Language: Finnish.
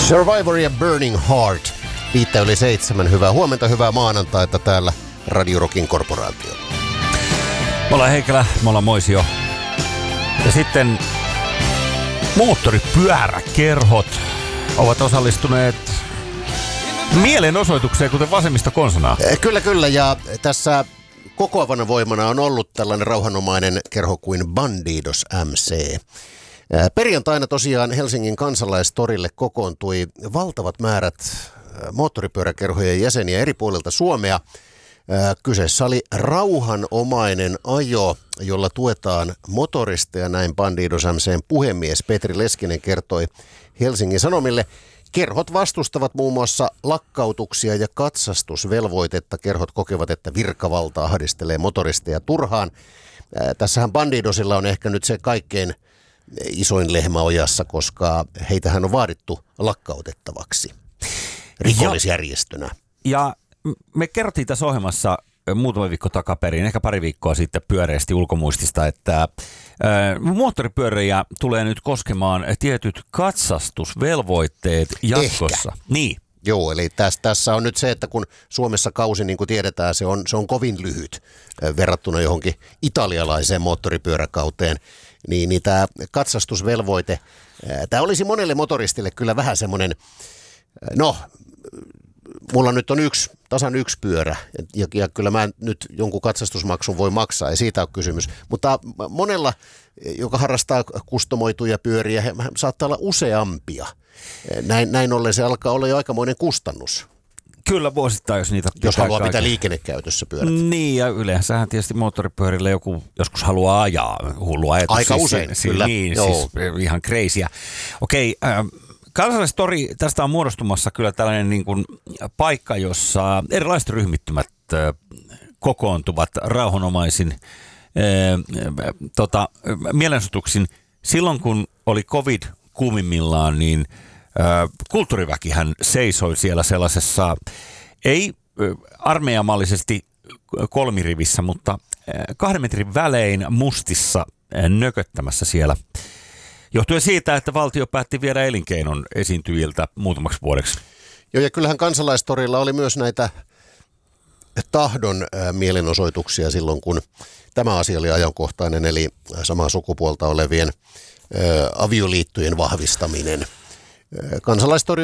Survivor ja Burning Heart. 5:07. Hyvää huomenta, hyvää maanantaita täällä Radio Rockin korporaatio. Me ollaan Heikelä, me ollaan Moisio. Ja sitten moottoripyöräkerhot ovat osallistuneet mielenosoitukseen, kuten vasemmistokonsana. Kyllä, ja tässä kokoavana voimana on ollut tällainen rauhanomainen kerho kuin Bandidos MC. Perjantaina tosiaan Helsingin Kansalaistorille kokoontui valtavat määrät moottoripyöräkerhojen jäseniä eri puolilta Suomea. Kyseessä oli rauhanomainen ajo, jolla tuetaan motoristeja, näin Bandidos MC:n puhemies Petri Leskinen kertoi Helsingin Sanomille. Kerhot vastustavat muun muassa lakkautuksia ja katsastusvelvoitetta. Kerhot kokevat, että virkavalta ahdistelee motoristeja turhaan. Tässähän Bandidosilla on ehkä nyt se kaikkein isoin lehmä ojassa, koska heitähän on vaadittu lakkautettavaksi rikollisjärjestönä. Ja me kerrottiin tässä ohjelmassa muutama viikko takaperin, ehkä pari viikkoa sitten pyöreästi ulkomuistista, että moottoripyöräjiä tulee nyt koskemaan tietyt katsastusvelvoitteet jatkossa. Ehkä. Niin. Joo, eli tässä on nyt se, että kun Suomessa kausi, niin kuin tiedetään, se on kovin lyhyt verrattuna johonkin italialaiseen moottoripyöräkauteen, niin tämä katsastusvelvoite, tämä olisi monelle motoristille kyllä vähän semmoinen, mulla nyt on tasan yksi pyörä ja kyllä mä nyt jonkun katsastusmaksun voi maksaa, ja siitä on kysymys. Mutta monella, joka harrastaa kustomoituja pyöriä, saattaa olla useampia. Näin ollen se alkaa olla jo aikamoinen kustannus. Kyllä vuosittain, jos haluaa pitää liikennekäytössä pyörät. Niin, ja yleensähän tietysti moottoripyörille joku joskus haluaa ajaa, hullu ajatus. Aika usein, kyllä. Niin, siis ihan crazyä. Okei, Kansalaistori, tästä on muodostumassa kyllä tällainen niin kuin paikka, jossa erilaiset ryhmittymät kokoontuvat rauhanomaisin mielenosoituksin. Silloin kun oli COVID kuumimmillaan, niin kulttuuriväkihän seisoi siellä sellaisessa, ei armeijamallisesti kolmirivissä, mutta 2 metrin välein mustissa nököttämässä siellä. Johtuen siitä, että valtio päätti viedä elinkeinon esiintyjiltä muutamaksi vuodeksi. Joo, ja kyllähän Kansalaistorilla oli myös näitä tahdon mielenosoituksia silloin, kun tämä asia oli ajankohtainen, eli samaa sukupuolta olevien avioliittojen vahvistaminen. Kansalaistori